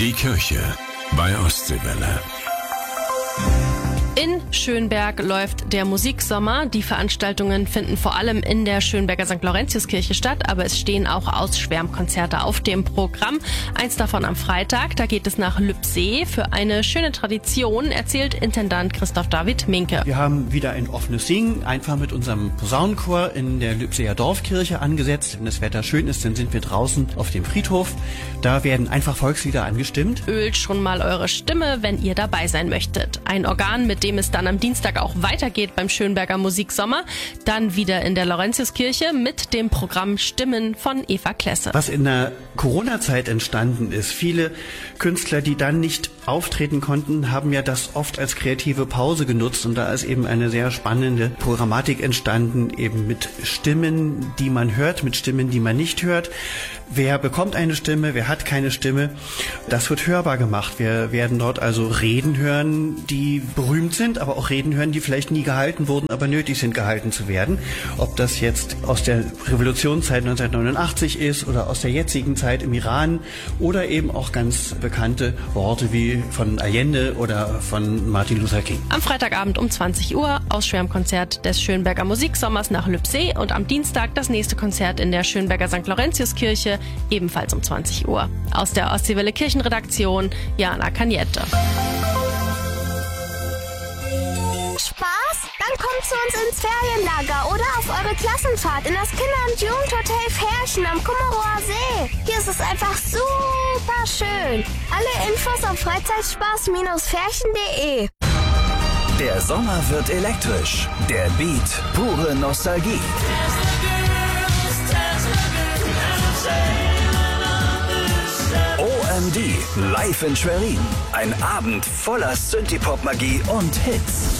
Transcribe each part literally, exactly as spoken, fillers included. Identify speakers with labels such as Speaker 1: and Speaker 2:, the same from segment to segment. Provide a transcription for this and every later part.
Speaker 1: Die Kirche bei Ostseewelle.
Speaker 2: In Schönberg läuft der Musiksommer. Die Veranstaltungen finden vor allem in der Schönberger Sankt Laurentiuskirche statt, aber es stehen auch Ausschwärmkonzerte auf dem Programm. Eins davon am Freitag, da geht es nach Lübsee. Für eine schöne Tradition erzählt Intendant Christoph David Minke.
Speaker 3: Wir haben wieder ein offenes Singen, einfach mit unserem Posaunenchor in der Lübseer Dorfkirche angesetzt. Wenn das Wetter schön ist, dann sind wir draußen auf dem Friedhof. Da werden einfach Volkslieder angestimmt.
Speaker 2: Ölt schon mal eure Stimme, wenn ihr dabei sein möchtet. Ein Organ, mit dem es dann am Dienstag auch weitergeht beim Schönberger Musiksommer. Dann wieder in der Laurentiuskirche mit dem Programm Stimmen von Eva Klesse.
Speaker 3: Was in der Corona-Zeit entstanden ist, viele Künstler, die dann nicht auftreten konnten, haben ja das oft als kreative Pause genutzt. Und da ist eben eine sehr spannende Programmatik entstanden, eben mit Stimmen, die man hört, mit Stimmen, die man nicht hört. Wer bekommt eine Stimme, wer hat keine Stimme? Das wird hörbar gemacht. Wir werden dort also Reden hören, die berühmt sind, aber auch Reden hören, die vielleicht nie gehalten wurden, aber nötig sind, gehalten zu werden. Ob das jetzt aus der Revolutionszeit neunzehnhundertneunundachtzig ist oder aus der jetzigen Zeit im Iran oder eben auch ganz bekannte Worte wie von Allende oder von Martin Luther King.
Speaker 2: Am Freitagabend um zwanzig Uhr Ausschwärmkonzert des Schönberger Musiksommers nach Lübsee und am Dienstag das nächste Konzert in der Schönberger Sankt Laurentiuskirche, ebenfalls um zwanzig Uhr. Aus der Ostseewelle Kirchenredaktion, Jana Kaniette.
Speaker 4: Spaß? Dann kommt zu uns ins Ferienlager oder auf eure Klassenfahrt in das Kinder- und Jugendhotel Färchen am Kummerower See. Hier ist es einfach super schön. Alle Infos auf freizeitspaß Färchen punkt de.
Speaker 5: Der Sommer wird elektrisch. Der Beat, pure Nostalgie. O M D, live in Schwerin. Ein Abend voller Synthie-Pop-Magie und Hits.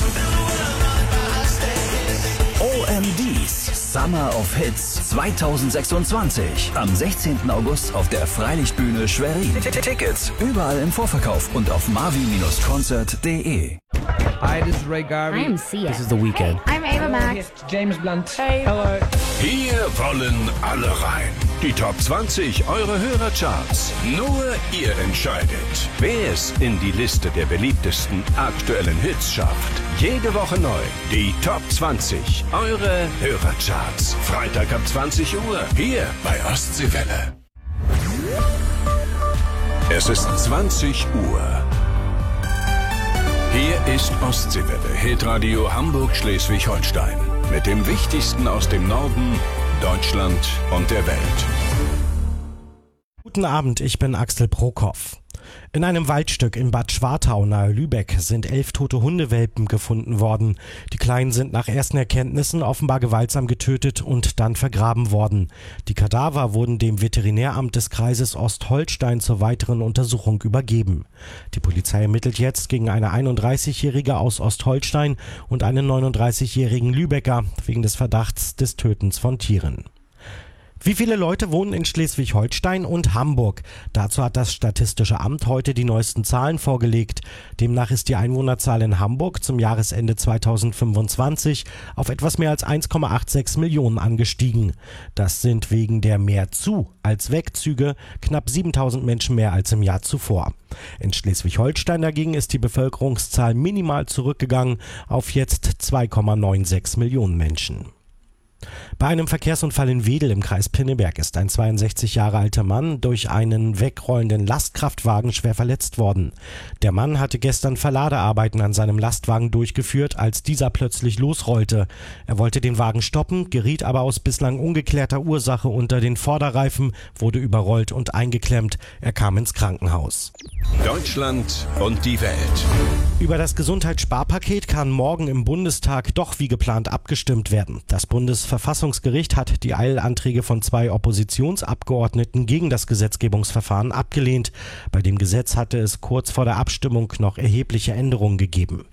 Speaker 5: O M Ds Summer of Hits zweitausendsechsundzwanzig. Am sechzehnten August auf der Freilichtbühne Schwerin. Tickets überall im Vorverkauf und auf marvi Bindestrich concert punkt de.
Speaker 6: Hi, this is Ray Garvey.
Speaker 7: I'm Sia.
Speaker 6: This is The Weeknd.
Speaker 7: I'm Ava Max.
Speaker 6: James Blunt. Hey. Hello.
Speaker 1: Hier wollen alle rein. Die Top zwanzig eure Hörercharts. Nur ihr entscheidet, wer es in die Liste der beliebtesten aktuellen Hits schafft. Jede Woche neu. Die Top zwanzig eure Hörercharts. Freitag ab zwanzig Uhr. Hier bei Ostseewelle. Es ist zwanzig Uhr. Hier ist Ostseewelle, Hitradio Hamburg-Schleswig-Holstein. Mit dem Wichtigsten aus dem Norden, Deutschland und der Welt.
Speaker 8: Guten Abend, ich bin Axel Prokop. In einem Waldstück in Bad Schwartau nahe Lübeck sind elf tote Hundewelpen gefunden worden. Die Kleinen sind nach ersten Erkenntnissen offenbar gewaltsam getötet und dann vergraben worden. Die Kadaver wurden dem Veterinäramt des Kreises Ostholstein zur weiteren Untersuchung übergeben. Die Polizei ermittelt jetzt gegen eine einunddreißigjährige aus Ostholstein und einen neununddreißigjährigen Lübecker wegen des Verdachts des Tötens von Tieren. Wie viele Leute wohnen in Schleswig-Holstein und Hamburg? Dazu hat das Statistische Amt heute die neuesten Zahlen vorgelegt. Demnach ist die Einwohnerzahl in Hamburg zum Jahresende zweitausendfünfundzwanzig auf etwas mehr als eins Komma sechsundachtzig Millionen angestiegen. Das sind wegen der mehr zu als Wegzüge knapp siebentausend Menschen mehr als im Jahr zuvor. In Schleswig-Holstein dagegen ist die Bevölkerungszahl minimal zurückgegangen auf jetzt zwei Komma sechsundneunzig Millionen Menschen. Bei einem Verkehrsunfall in Wedel im Kreis Pinneberg ist ein zweiundsechzig Jahre alter Mann durch einen wegrollenden Lastkraftwagen schwer verletzt worden. Der Mann hatte gestern Verladearbeiten an seinem Lastwagen durchgeführt, als dieser plötzlich losrollte. Er wollte den Wagen stoppen, geriet aber aus bislang ungeklärter Ursache unter den Vorderreifen, wurde überrollt und eingeklemmt. Er kam ins Krankenhaus.
Speaker 1: Deutschland und die Welt.
Speaker 8: Über das Gesundheitssparpaket kann morgen im Bundestag doch wie geplant abgestimmt werden. Das Bundesverfassungsgericht hat die Eilanträge von zwei Oppositionsabgeordneten gegen das Gesetzgebungsverfahren abgelehnt. Bei dem Gesetz hatte es kurz vor der Abstimmung noch erhebliche Änderungen gegeben.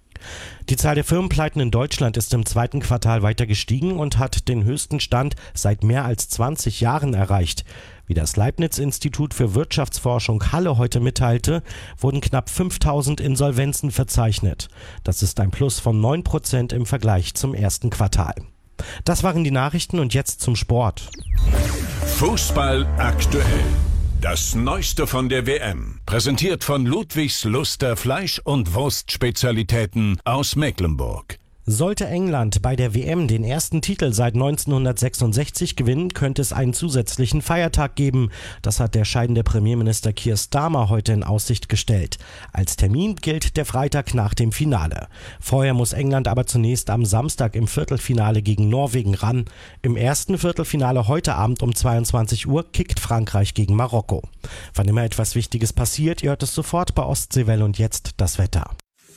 Speaker 8: Die Zahl der Firmenpleiten in Deutschland ist im zweiten Quartal weiter gestiegen und hat den höchsten Stand seit mehr als zwanzig Jahren erreicht. Wie das Leibniz-Institut für Wirtschaftsforschung Halle heute mitteilte, wurden knapp fünftausend Insolvenzen verzeichnet. Das ist ein Plus von neun Prozent im Vergleich zum ersten Quartal. Das waren die Nachrichten und jetzt zum Sport.
Speaker 1: Fußball aktuell. Das Neueste von der W M. Präsentiert von Ludwigs Luster Fleisch- und Wurstspezialitäten aus Mecklenburg.
Speaker 8: Sollte England bei der W M den ersten Titel seit neunzehnhundertsechsundsechzig gewinnen, könnte es einen zusätzlichen Feiertag geben. Das hat der scheidende Premierminister Keir Starmer heute in Aussicht gestellt. Als Termin gilt der Freitag nach dem Finale. Vorher muss England aber zunächst am Samstag im Viertelfinale gegen Norwegen ran. Im ersten Viertelfinale heute Abend um zweiundzwanzig Uhr kickt Frankreich gegen Marokko. Wann immer etwas Wichtiges passiert, ihr hört es sofort bei Ostseewelle und jetzt das Wetter.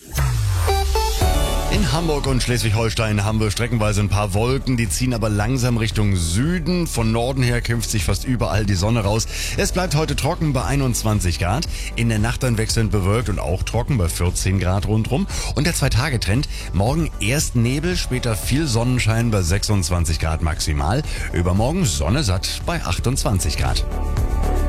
Speaker 7: In Hamburg und Schleswig-Holstein haben wir streckenweise ein paar Wolken, die ziehen aber langsam Richtung Süden. Von Norden her kämpft sich fast überall die Sonne raus. Es bleibt heute trocken bei einundzwanzig Grad. In der Nacht dann wechselnd bewölkt und auch trocken bei vierzehn Grad rundrum. Und der Zwei-Tage-Trend: morgen erst Nebel, später viel Sonnenschein bei sechsundzwanzig Grad maximal. Übermorgen Sonne satt bei achtundzwanzig Grad.